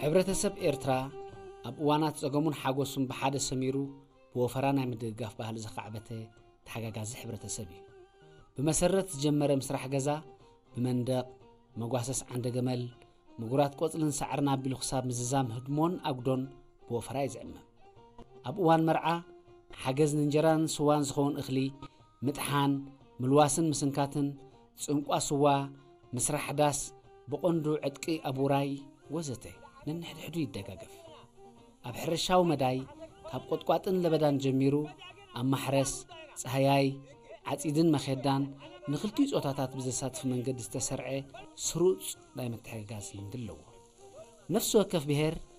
ሕብረተሰብ ኤርትራ ኣብ እዋናት ጸገሙን ሓጎሱን ብሓደ ሰሚሩ ብወፈራና ምድጋፍ ባህል ዘኻዕበተ ተሓጋጋዚ ሕብረተሰብ እዩ ብመሰረት ዝጀመረ ምስራሕ ገዛ ብመንደቕ መጓሰስ ዓንደ ገመል ምጉራት ቆጽልን ሳዕርና ኣቢሉ ክሳብ ምዝዛም ህድሞን ኣጉዶን ብወፈራ ይዝዕመም ኣብ እዋን መርዓ ሓገዝ እንጀራን ስዋን ዝኸውን እኽሊ ምጥሓን ምልዋስን ምስንካትን ጽንቋ ስዋ ምስራሕ ዳስ ብቆንዱ ዕጥቂ ኣቡራይ ወዘተ ነንሕድሕዱ ይደጋገፍ ኣብ ሕርሻው መዳይ ካብ ቆጥቋጥን ለበዳን ጀሚሩ ኣብ ማሕረስ ፀሃያይ ዓጺድን መኼዳን ንኽልቲኡ ጾታታት ብዘሳትፍ መንገዲ ዝተሰርዐ ስሩጽ ናይ ምትሕግጋዝ ልምዲ ኣለዎ ነፍሲ ወከፍ ብሄር